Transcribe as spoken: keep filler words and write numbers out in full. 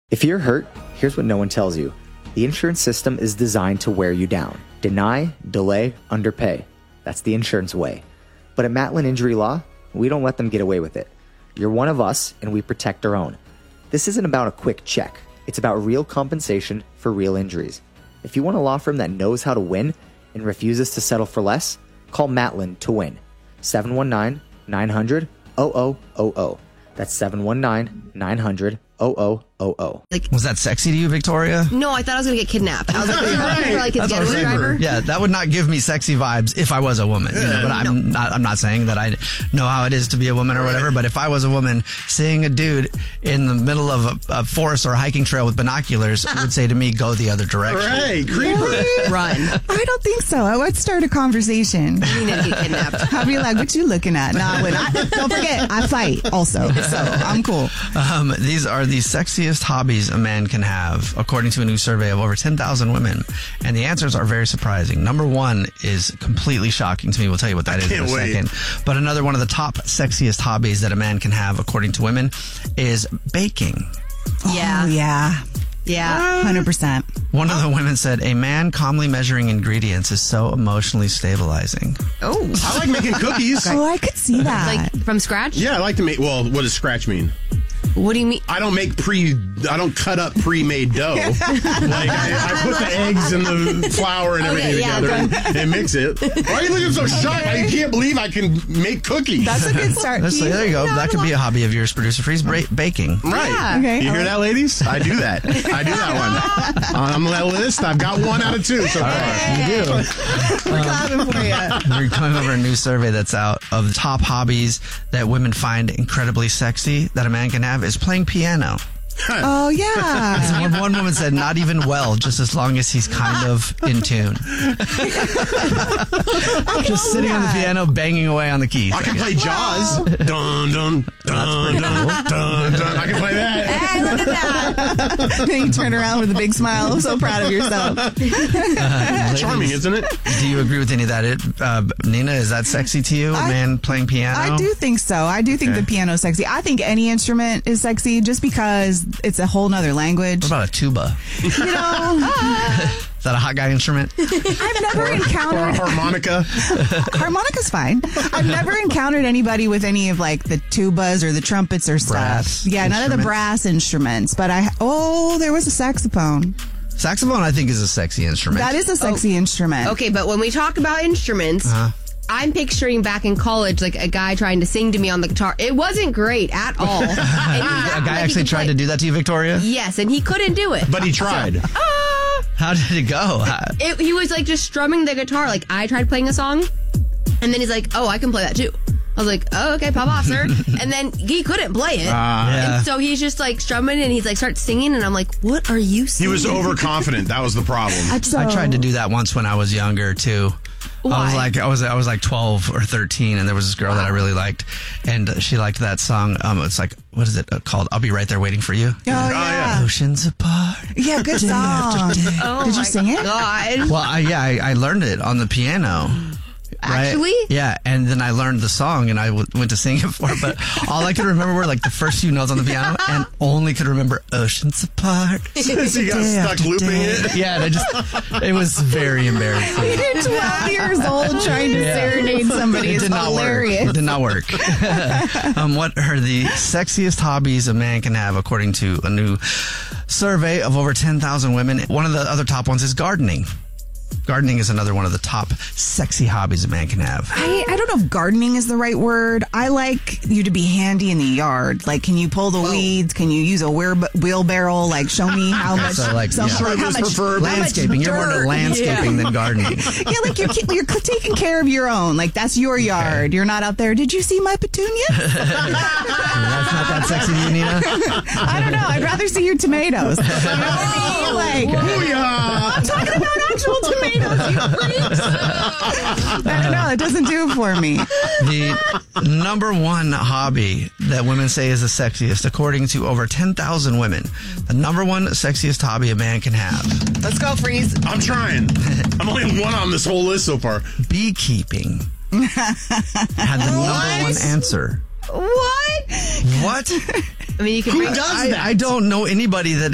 If you're hurt, here's what no one tells you. The insurance system is designed to wear you down. Deny, delay, underpay. That's the insurance way. But at Matlin Injury Law, we don't let them get away with it. You're one of us, and we protect our own. This isn't about a quick check. It's about real compensation for real injuries. If you want a law firm that knows how to win and refuses to settle for less, call Matlin to win. seven one nine, nine hundred, zero zero zero zero. That's seven one nine, nine hundred, zero zero zero zero. Like, was that sexy to you, Victoria? no, I thought I was going to get kidnapped. I was like, right. for like his getaway driver. Yeah, that would not give me sexy vibes if I was a woman. You know, but I'm No. not. I'm not saying that I know how it is to be a woman or whatever. But if I was a woman, seeing a dude in the middle of a, a forest or a hiking trail with binoculars would say to me, "Go the other direction." Right, creeper. Run. I don't think so. I would start a conversation. You need to get kidnapped. I'd be like, what you looking at? Nah, when I, don't forget, I fight also. So I'm cool. Um, these are the sexiest hobbies a man can have, according to a new survey of over ten thousand women. And the answers are very surprising. Number one is completely shocking to me. We'll tell you what that is in a wait. second. But another one of the top sexiest hobbies that a man can have, according to women, is baking. Yeah. Oh, yeah. Yeah. one hundred percent. One of the women said, a man calmly measuring ingredients is so emotionally stabilizing. Oh. I like making cookies. Oh, I could see that. Like from scratch? Yeah, I like to make. Well, what does scratch mean? What do you mean? I don't make pre. I don't cut up pre-made dough. like I, I put the eggs and the flour and Okay, everything yeah, together and, and mix it. Why are you looking so shocked? I can't believe I can make cookies. That's a good start. Let's say, there you go. That could be a hobby of yours, producer Freeze, ba- baking. right. Yeah. Okay. You hear that, ladies? I do that. I do that one. On that list, I've got one out of two so far. You do. We're clapping for you. We're going over a new survey that's out of the top hobbies that women find incredibly sexy that a man can have is playing piano. Oh, yeah. One, one woman said, not even well, just as long as he's kind of in tune. Just sitting on the piano, banging away on the keys. I can play Jaws. Dun, dun, dun, dun, dun, dun. I can play that. Hey, look at that. Then you turn around with a big smile. I'm so proud of yourself. Charming, isn't it? Do you agree with any of that? It, uh, Nina, is that sexy to you, a I- man playing piano? I do think so. I do think Okay. the piano's sexy. I think any instrument is sexy just because it's a whole nother language. What about a tuba? You know, Is that a hot guy instrument? I've never Or a encountered harmonica. harmonica's fine. I've never encountered anybody with any of like the tubas or the trumpets or stuff. Brass yeah, none of the instruments? brass instruments. But I oh, there was a saxophone. Saxophone, I think, is a sexy instrument. That is a sexy instrument. Okay, but when we talk about instruments, Uh-huh. I'm picturing back in college, like a guy trying to sing to me on the guitar. It wasn't great at all. And he A acted guy like he actually could tried play- to do that to you, Victoria? Yes, and he couldn't do it. But he tried. Ah! How did it go? How- It, he was like just strumming the guitar. Like I tried playing a song, and then he's like, "Oh, I can play that too." I was like, "Oh, okay, pop off, sir." And then he couldn't play it, Yeah. and so he's just like strumming, and he's like starts singing, and I'm like, "What are you He singing?" was overconfident. That was the problem. So- I tried to do that once when I was younger too. I was Why? like I was I was like twelve or thirteen, and there was this girl that I really liked, and she liked that song. Um, it's like, what is it uh, called? I'll Be Right There Waiting for You. Oh, yeah. Oceans apart. Yeah, good song. Oh Did you my sing it? God. Well, I, yeah, I, I learned it on the piano. Right? Actually? Yeah, and then I learned the song and I w- went to sing it for it, but all I could remember were like the first few notes on the piano and only could remember Oceans Apart. So you got Day stuck after looping day. it. Yeah, and I just, it was very embarrassing. You're twelve years old trying to Yeah. serenade somebody. It It's did not hilarious. work. It did not work. um, what are the sexiest hobbies a man can have, according to a new survey of over ten thousand women? One of the other top ones is gardening. Gardening is another one of the top sexy hobbies a man can have. I, I don't know if gardening is the right word. I like you to be handy in the yard. Like, can you pull the weeds? Can you use a wheel, wheelbarrow? Like, show me how much. So, like, some- yeah. how Shirtless much- preferred. Landscaping. You're more into dirt. landscaping than gardening. Yeah, like you're you're taking care of your own. Like that's your yard. You're not out there. Did you see my petunias? That's not that sexy to you, Nina? I don't know. I'd rather see your tomatoes. You know what I mean? Like, Booyah! I'm talking about actual tomatoes. You freaks. I don't know. It doesn't do it for me. The number one hobby that women say is the sexiest, according to over ten thousand women, the number one sexiest hobby a man can have, Let's go, Freeze. I'm trying. I'm only one on this whole list so far. beekeeping, had the number one answer. What? What? I mean, you can Who bring does I, that? I don't know anybody that